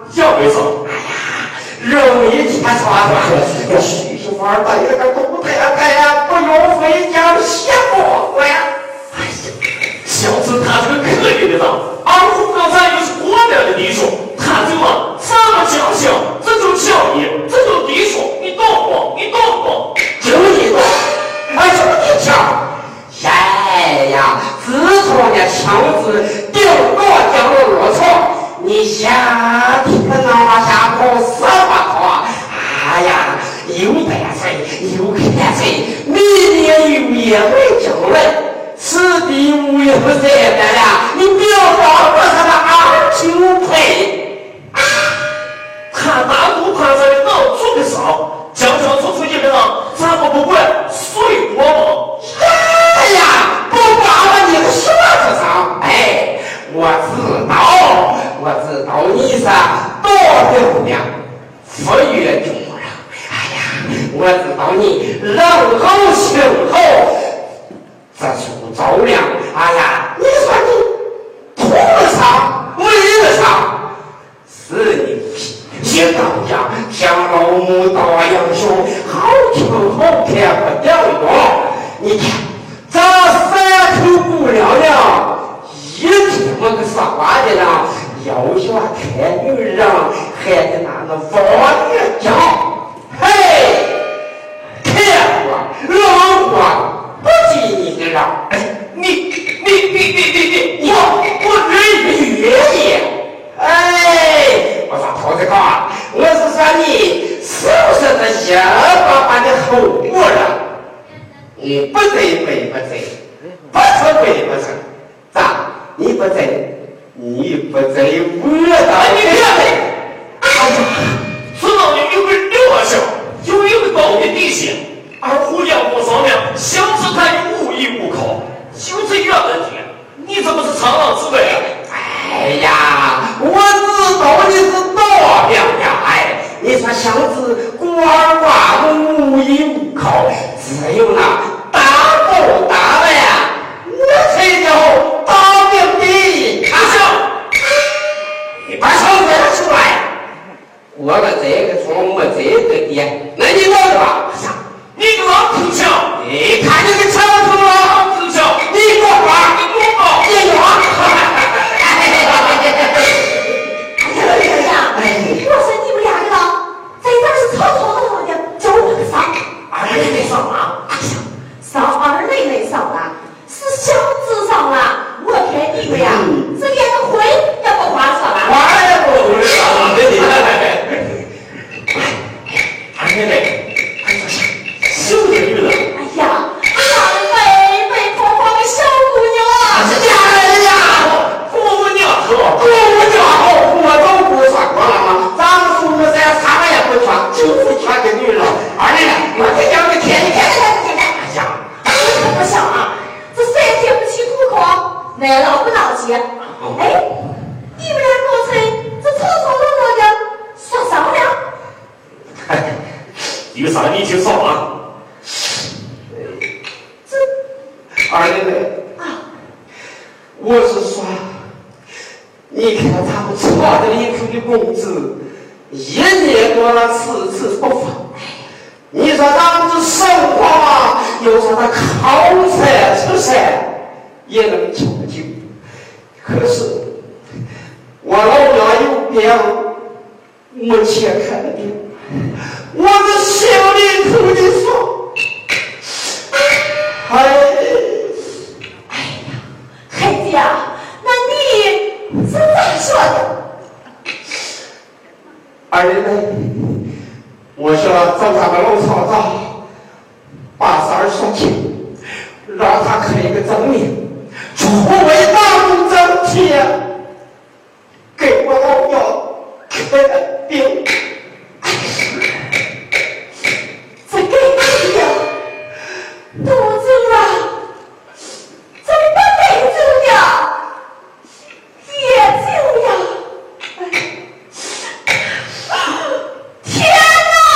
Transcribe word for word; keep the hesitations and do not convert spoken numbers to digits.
要为啥？ 哎呀，容易切刷刷，这水手玩的有个狗太太呀，不用回家写我呀。 哎呀，小子他这个可怜的呢，二虎刚才又是过量的地说，他这么这么讲究，这就教义，这就地说，你懂不？你懂不？ 就你懂，我就你讲。哎呀，自从那强子定过江路落错，你下天哪下坡死吧头，哎呀，又白水又看水，明年又也会争论，此地无有谁的了，你别忘了他的二九配。 他大肚盘上的脑做的少，将将做出一个呢，咱们不管水多吗？ 哎呀，不把了你个舌头上，哎，我知道，我知道你是多漂亮，富裕中人。哎呀，我知道你人厚心厚，这出照亮。哎呀，你说你图了啥？为了啥？是你一当家像老母大杨兄，好听好看不掉用。你看这三口不了了，一天我个啥玩的呢？要想看女人，还得拿那王月讲，嘿，看过老过不及你的人， 你你你你你你， 我我人越也，哎，我咋头这个？我是说你是不是这些爸爸的后果了？你不对对不对，不是对不是，咋？你不对，你不对，我的你别对。 哎呀，知道你有个六小，有一个高的底线，而胡杨过上面，小子他又无依无靠，就这样的天，你怎么是长浪之辈啊？ 哎呀，我知道你是多表呀！哎，你说小子孤儿寡母无依无靠，只有那大狗大的呀，我才叫大名第一。 阿香， 你把手拿出来！我的这个床没这个爹，那你拿着吧。 你个老土枪， 你看你个长头老土枪， 你给我玩， 你给我搞， 你玩。 我说你们两个人在这儿是吵吵闹闹的，叫我个啥？ 二妹妹上啊！ 哎呀，上二妹妹上了，是小子上了。我看你们呀，这连个会也不划算了。 玩也不上的二妹妹，快坐下，秀个女人。 哎呀，俺妹妹婆婆的小姑娘啊！ 哎呀， 姑娘好， 姑娘好，我都不穿光了吗？咱们父母在啥也不穿，就是穿个女人。二妹妹，我给讲个天天。 哎呀，我可不想啊，这三天不去户口，那闹不闹气？哎，你们俩刚才这吵吵闹闹的，说啥呢？ 哎，有啥你就说啊。 这二妹妹啊， 我是说，你看他们差的里头的工资，一年多了次次不发。你说咱们这生活嘛，有啥的靠菜吃菜也能求救，可是我老家有病，没钱看病，我这心里头的说，哎。 孩子呀，那你是怎么说的？ 二妹妹，我说找他们楼厂长，把事儿说清，让他开一个证明，除为大公正体。